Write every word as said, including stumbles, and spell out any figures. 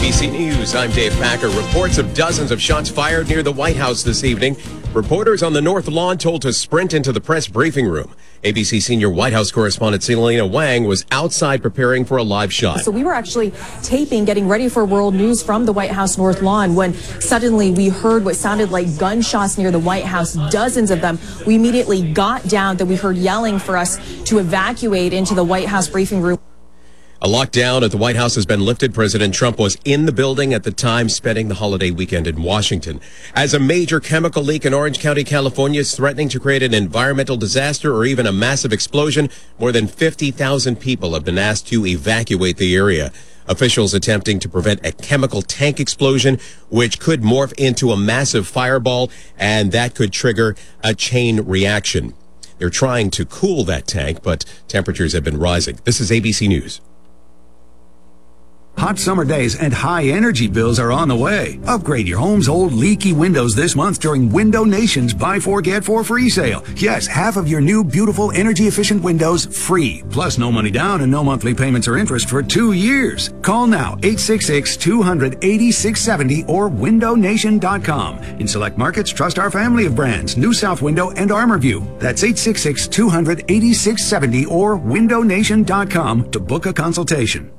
B C News, I'm Dave Packer. Reports of dozens of shots fired near the White House this evening. Reporters on the North Lawn told to sprint into the press briefing room. A B C senior White House correspondent Selena Wang was outside preparing for a live shot. So we were actually taping, getting ready for world news from the White House North Lawn when suddenly we heard what sounded like gunshots near the White House, dozens of them. We immediately got down, that we heard yelling for us to evacuate into the White House briefing room. A lockdown at the White House has been lifted. President Trump was in the building at the time, spending the holiday weekend in Washington. As a major chemical leak in Orange County, California is threatening to create an environmental disaster or even a massive explosion, more than fifty thousand people have been asked to evacuate the area. Officials attempting to prevent a chemical tank explosion, which could morph into a massive fireball, and that could trigger a chain reaction. They're trying to cool that tank, but temperatures have been rising. This is A B C News. Hot summer days and high energy bills are on the way. Upgrade your home's old leaky windows this month during Window Nation's Buy Four Get Four free sale. Yes, half of your new beautiful energy efficient windows free. Plus no money down and no monthly payments or interest for two years. Call now eight six six, two hundred, eighty-six seventy or window nation dot com. In select markets, trust our family of brands, New South Window and ArmorView. That's eight six six, two hundred, eighty-six seventy or window nation dot com to book a consultation.